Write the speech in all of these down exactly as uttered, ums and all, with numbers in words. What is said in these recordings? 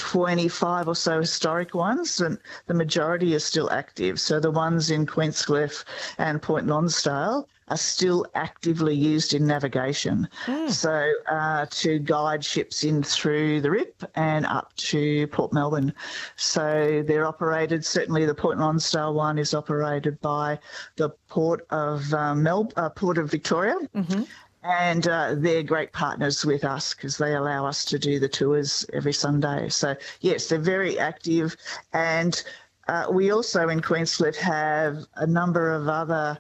twenty-five or so historic ones, and the majority are still active. So the ones in Queenscliff and Point Lonsdale are still actively used in navigation. Mm. So uh, to guide ships in through the R I P and up to Port Melbourne. So they're operated, certainly the Point Lonsdale one is operated by the Port of um, Mel- uh, Port of Victoria. Mm-hmm. And uh, they're great partners with us because they allow us to do the tours every Sunday. So, yes, they're very active. And uh, we also in Queenscliff have a number of other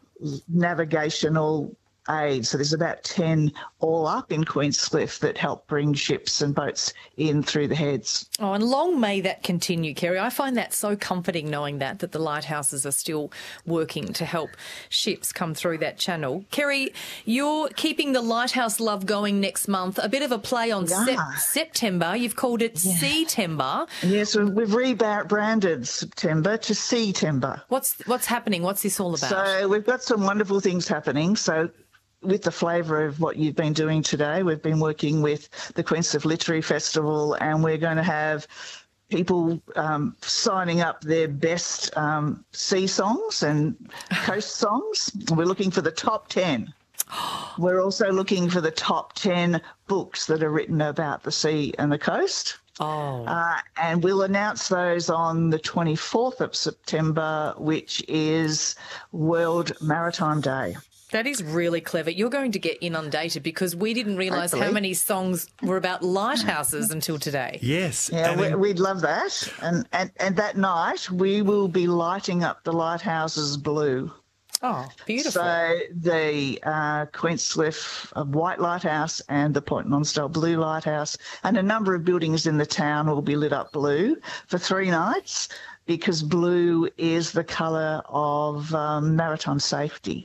navigational aids. So there's about ten all up in Queenscliff that help bring ships and boats in through the heads. Oh, and long may that continue, Kerry. I find that so comforting knowing that, that the lighthouses are still working to help ships come through that channel. Kerry, you're keeping the lighthouse love going next month. A bit of a play on yeah. sep- September. You've called it yeah. Sea-tember. Yes, we've rebranded September to Sea-tember. What's, what's happening? What's this all about? So we've got some wonderful things happening. So with the flavour of what you've been doing today, we've been working with the Queenscliff Literary Festival, and we're going to have people um, signing up their best um, sea songs and coast songs. We're looking for the top ten. We're also looking for the top ten books that are written about the sea and the coast. Oh. Uh, and we'll announce those on the twenty-fourth of September, which is World Maritime Day. That is really clever. You're going to get inundated because we didn't realise how many songs were about lighthouses until today. Yes. Yeah, we, we'd love that. And, and and that night we will be lighting up the lighthouses blue. Oh, beautiful. So the uh, Queenscliff uh, White Lighthouse and the Point Lonsdale Blue Lighthouse and a number of buildings in the town will be lit up blue for three nights because blue is the colour of um, maritime safety.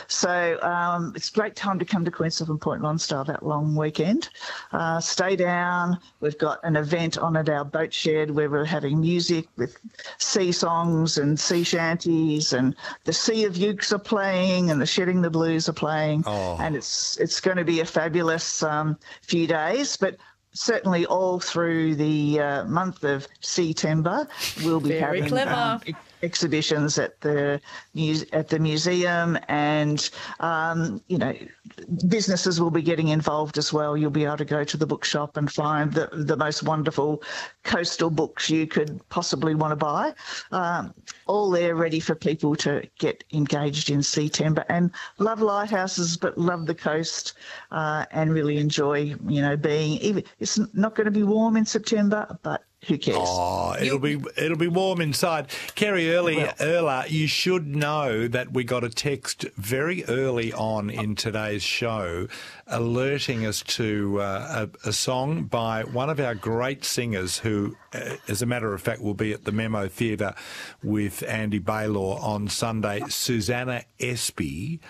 So um, it's a great time to come to Queenscliff and Point Lonsdale that long weekend. Uh, stay down. We've got an event on at our boat shed where we're having music with sea songs and sea shanties, and the Sea of Ukes are playing and the Shedding the Blues are playing. Oh. And it's it's going to be a fabulous um, few days. But certainly all through the uh, month of September, we'll be Very having clever. Um, ex- exhibitions at the muse- at the museum, and um, you know, businesses will be getting involved as well. You'll be able to go to the bookshop and find the the most wonderful coastal books you could possibly want to buy. Um, all there ready for people to get engaged in September and love lighthouses, but love the coast uh, and really enjoy, you know, being. Even it's not going to be warm in September, but who cares? Oh, it'll be it'll be warm inside. Kerry, early, earlier, you should know that we got a text very early on in today's show alerting us to uh, a, a song by one of our great singers who, uh, as a matter of fact, will be at the Memo Theatre with Andy Baylor on Sunday, Susanna Espy.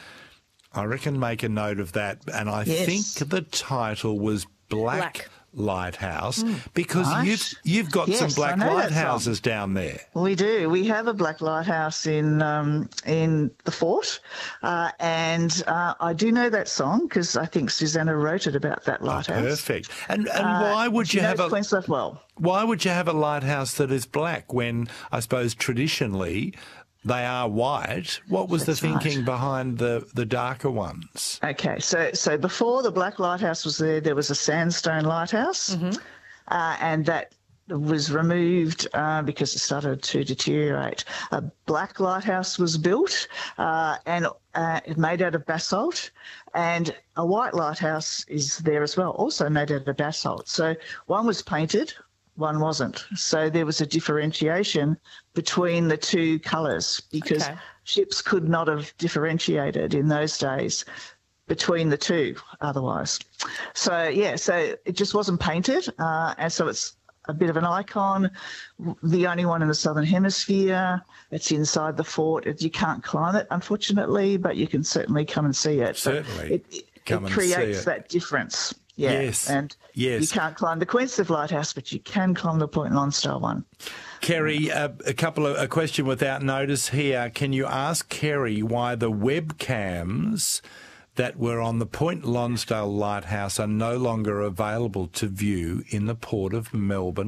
I reckon make a note of that. And I yes. think the title was Black... Black. Lighthouse, mm, because nice. you've you've got yes, some black I know lighthouses down there. We do. We have a black lighthouse in um, in the fort, uh, and uh, I do know that song because I think Susanna wrote it about that lighthouse. Oh, perfect. And and uh, why would you have a Queenscliff well? Why would you have a lighthouse that is black when I suppose traditionally they are white? What was That's the thinking right. behind the, the darker ones? Okay, so so before the black lighthouse was there, there was a sandstone lighthouse, mm-hmm. uh, and that was removed uh, because it started to deteriorate. A black lighthouse was built uh, and uh, it made out of basalt, and a white lighthouse is there as well, also made out of basalt. So one was painted, one wasn't. So there was a differentiation between the two colours because okay. ships could not have differentiated in those days between the two otherwise. So, yeah, so it just wasn't painted, uh, and so it's a bit of an icon, the only one in the Southern Hemisphere. It's inside the fort. It, you can't climb it, unfortunately, but you can certainly come and see it. Certainly. It, it, come it and creates see it. that difference. Yeah. Yes. And yes. you can't climb the Queenscliff Lighthouse, but you can climb the Point Lonsdale one. Kerry, uh, a couple of a question without notice here. Can you ask Kerry why the webcams that were on the Point Lonsdale Lighthouse are no longer available to view in the Port of Melbourne?